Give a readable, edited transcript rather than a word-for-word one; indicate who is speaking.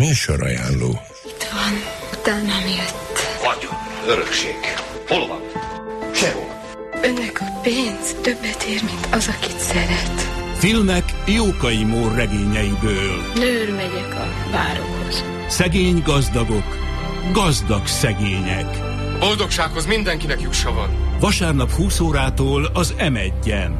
Speaker 1: Műsorajánló.
Speaker 2: Itt van, utánam jött.
Speaker 3: Vagyon, örökség. Hol van? Sehol.
Speaker 2: Önnek a pénz többet ér, mint az, akit szeret.
Speaker 4: Filmek Jókai Mór regényeiből.
Speaker 2: Nőr megyek a várokhoz.
Speaker 4: Szegény gazdagok, gazdag szegények.
Speaker 5: Boldogsághoz mindenkinek jussa van.
Speaker 4: Vasárnap 20 órától az M1-en.